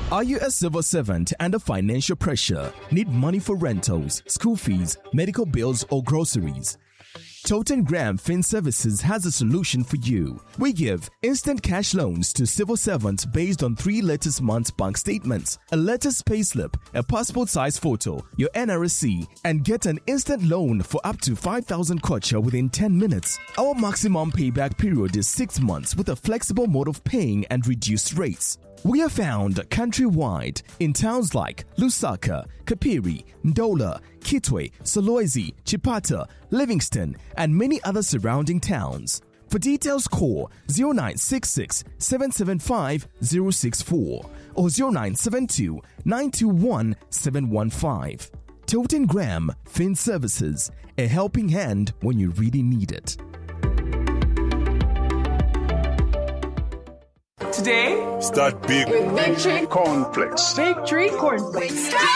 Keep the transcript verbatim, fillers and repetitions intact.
Are you a civil servant under financial pressure? Need money for rentals, school fees, medical bills, or groceries? Toten Graham Fin Services has a solution for you. We give instant cash loans to civil servants based on three latest months bank statements, a latest payslip, a passport size photo, your N R S C, and get an instant loan for up to five thousand kwacha within ten minutes. Our maximum payback period is six months with a flexible mode of paying and reduced rates. We are found countrywide in towns like Lusaka, Kapiri, Ndola, Kitwe, Solwezi, Chipata, Livingston, and many other surrounding towns. For details, call zero nine six six, seven seven five, zero six four or zero nine seven two, nine two one, seven one five. Toten Graham Fin Services, a helping hand when you really need it. Today, start big with Victory Cornflakes. Victory Cornflakes.